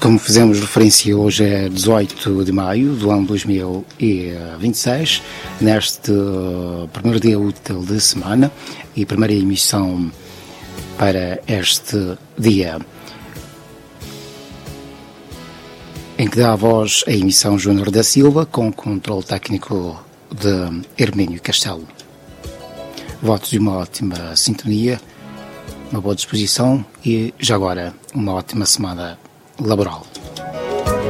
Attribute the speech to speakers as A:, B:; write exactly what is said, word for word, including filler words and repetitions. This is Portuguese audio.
A: Como fizemos referência, hoje é dezoito de maio do ano dois mil e vinte e seis, neste primeiro dia útil de semana e primeira emissão para este dia, em que dá a voz a emissão Júnior da Silva, com controle técnico de Hermínio Castelo. Votos de uma ótima sintonia, uma boa disposição e, já agora, uma ótima semana laboral.